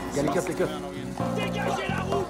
Il y a les keufs, les keufs. Dégagez la route!